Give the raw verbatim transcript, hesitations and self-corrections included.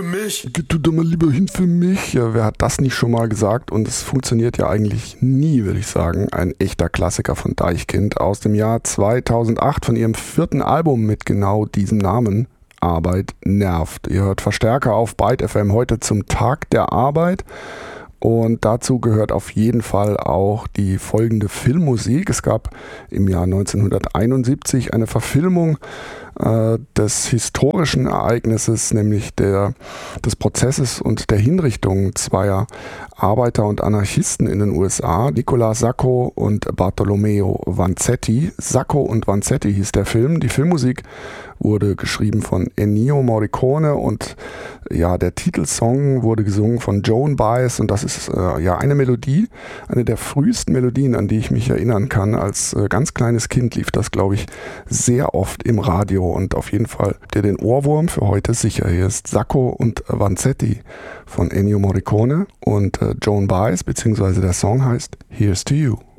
Mich. Geh du doch mal lieber hin für mich. Ja, wer hat das nicht schon mal gesagt? Und es funktioniert ja eigentlich nie, würde ich sagen. Ein echter Klassiker von Deichkind aus dem Jahr zweitausendacht von ihrem vierten Album mit genau diesem Namen. Arbeit nervt. Ihr hört Verstärker auf Byte F M heute zum Tag der Arbeit. Und dazu gehört auf jeden Fall auch die folgende Filmmusik. Es gab im Jahr neunzehnhunderteinundsiebzig eine Verfilmung äh, des historischen Ereignisses, nämlich der, des Prozesses und der Hinrichtung zweier Arbeiter und Anarchisten in den U S A, Nicolas Sacco und Bartolomeo Vanzetti. Sacco und Vanzetti hieß der Film. Die Filmmusik wurde geschrieben von Ennio Morricone und ja, der Titelsong wurde gesungen von Joan Baez und das ist äh, ja eine Melodie, eine der frühesten Melodien, an die ich mich erinnern kann. Als äh, ganz kleines Kind lief das, glaube ich, sehr oft im Radio und auf jeden Fall der den Ohrwurm für heute sicher. Hier ist Sacco und Vanzetti von Ennio Morricone und äh, Joan Baez, beziehungsweise der Song heißt Here's to You.